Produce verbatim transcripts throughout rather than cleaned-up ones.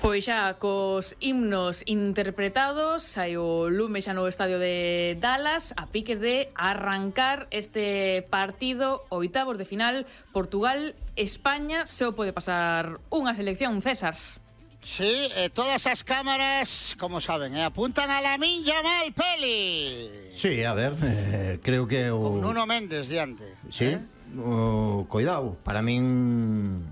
Pois xa, cos himnos interpretados, hai o lume xa no estadio de Dallas, a piques de arrancar este partido, oitavos de final, Portugal-España. Só pode pasar unha selección, César. Sí, eh, todas as cámaras, como saben, eh, apuntan a Lamine Yamal Peli. Sí, a ver, eh, creo que o... Con Nuno Méndez diante. Sí, eh? o, cuidado, para min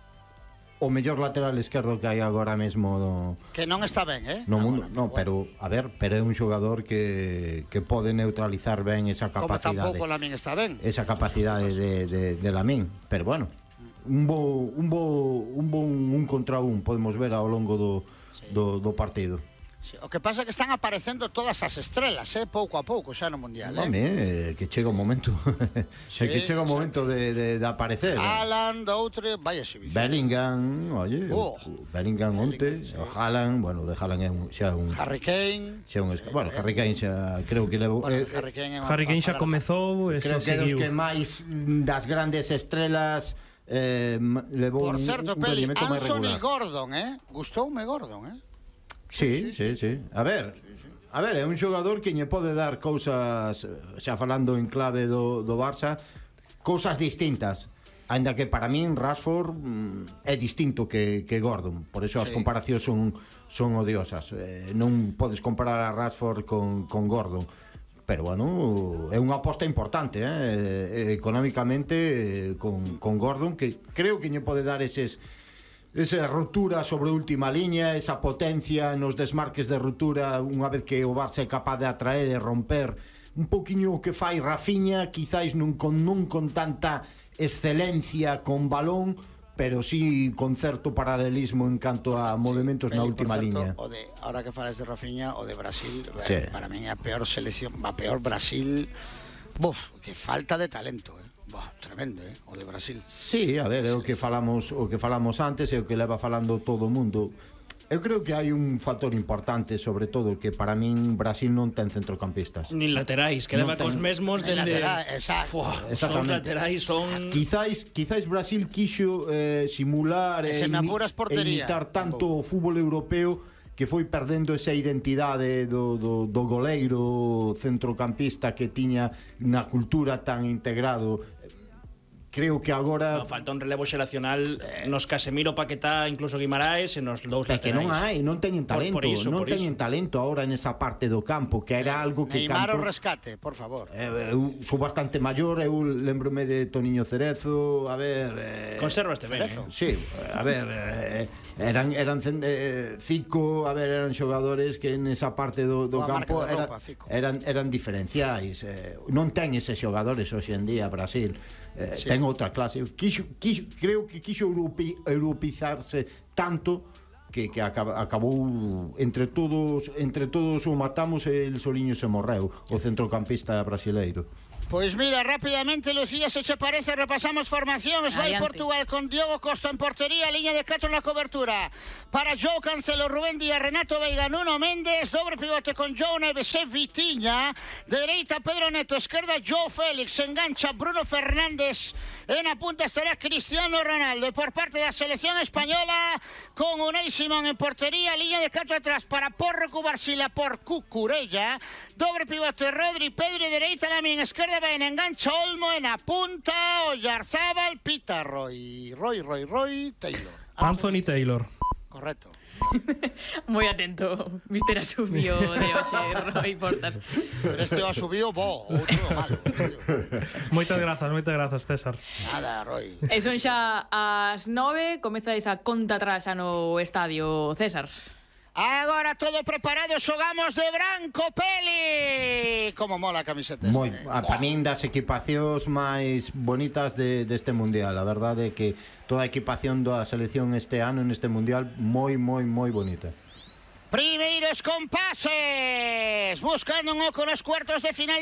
o mellor lateral esquerdo que hai agora mesmo no, que non está ben, eh? no Ah, mundo, bueno, no, bueno. pero a ver, pero é un xogador que que pode neutralizar ben esa Como capacidade. tampouco Lamine está ben. Esa capacidade de de de Lamine, pero bueno, un bo un bo un bon un contra un podemos ver ao longo do sí. do do partido. Sí, o que pasa é que están aparecendo todas as estrelas, eh, pouco a pouco xa no Mundial, eh. Home, eh, que chega o momento. Sí, que chega o momento de, de, de aparecer. Haaland, outro, vaya exhibición. Bellingham, oye, oh. Bellingham onte, sí. o Haaland, bueno, de Haaland é un, xa un Harry Kane. Xa un, bueno, Harry Kane xa creo que levo bueno, eh, Harry Kane, Harry Kane xa comezou e creo que dos que máis das grandes estrelas eh, levou por certo, un, un Peli, rendimento máis Anthony regular. Gordon, eh? Gustoume Gordon, eh? Sí, sí, sí, sí. A ver, a ver, é un xogador que lle pode dar cousas, xa falando en clave do, do Barça, cousas distintas. Ainda que para min Rashford mm, é distinto que, que Gordon. Por eso as sí. comparacións son, son odiosas. Eh, non podes comparar a Rashford con, con Gordon. Pero, bueno, é unha aposta importante, eh? económicamente, eh, con, con Gordon, que creo que lle pode dar eses... esa ruptura sobre a última liña, esa potencia nos desmarques de ruptura unha vez que o Barça é capaz de atraer e romper un poquinho o que fai Rafinha, quizáis non con, non con tanta excelencia con balón, pero sí con certo paralelismo en canto a movimentos sí, na última certo, liña. O de, ahora que falas de Rafinha, o de Brasil, sí. eh, para mí a peor selección, a peor Brasil, buf, que falta de talento, eh. Bah, tremendo, eh, o de Brasil. Sí, a ver, é o que falamos, o que falamos antes, é o que leva falando todo o mundo. Eu creo que hai un factor importante, sobre todo, que para min Brasil non ten centrocampistas. Nin laterais, que leva ten... cos mesmos dende... Exacto. Son laterais, son... Quizáis, quizáis Brasil quixo eh, simular e eh, imi imitar tanto o fútbol europeo que foi perdendo esa identidade do, do, do goleiro centrocampista que tiña na cultura tan integrado. Creo que agora... No, falta un relevo xeracional nos Casemiro, Paquetá, incluso Guimaraes e nos dous laterais. É que non hai, non teñen talento, por, por iso, non por teñen iso. talento agora nesa parte do campo, que era algo que Neymar canto... o rescate, por favor. Eh, eu sou bastante maior, eu lembrome de Toniño Cerezo, a ver... Eh, Conservaste ben, eh? Sí, a ver, eh, eran eran eh, Zico, a ver, eran xogadores que nesa parte do, do campo era, eran eran diferenciais. Eh, non ten eses xogadores hoxe en día Brasil. Eh, sí. Ten outra clase. Quixo, quixo, creo que quixo europe, europeizarse tanto que, que acaba, acabou entre todos entre todos o matamos e el soliño se morreu, o centrocampista brasileiro. Pois mira, rapidamente, Lucía, se che parece, repasamos formacións. Vai Portugal con Diogo Costa en portería, liña de catro na cobertura. Para Joao Cancelo, Rubén Díaz, Renato Veiga, Nuno Méndez, dobre pivote con Joao Neves e Vitinha. Dereita Pedro Neto, esquerda Joao Félix, engancha Bruno Fernández. En a punta estará Cristiano Ronaldo. E por parte da selección española, con Unai Simón en portería, liña de catro atrás para Porro Cubarsila por Cucurella. Dobre pivote Rodri, Pedro, dereita Lamín, esquerda Ben, engancha Olmo, en a punta Oyarzábal, pita Roy, Roy, Roy, Roy, Taylor. Anthony Taylor. Correcto. Moi atento, mister Asubio de hoxe, Roy Portas. Pero este o Asubio bo, outro malo. Moitas grazas, moitas grazas, César. Nada, Roy. E son xa as nove, comezais a conta atrás xa no estadio, César. Agora todo preparado, xogamos de branco, Peli. Como mola a camiseta. Moi, a, para min das equipacións máis bonitas de, deste mundial. A verdade é que toda a equipación da selección este ano neste mundial moi, moi, moi bonita. Primeiros compases, buscando un oco nos cuartos de final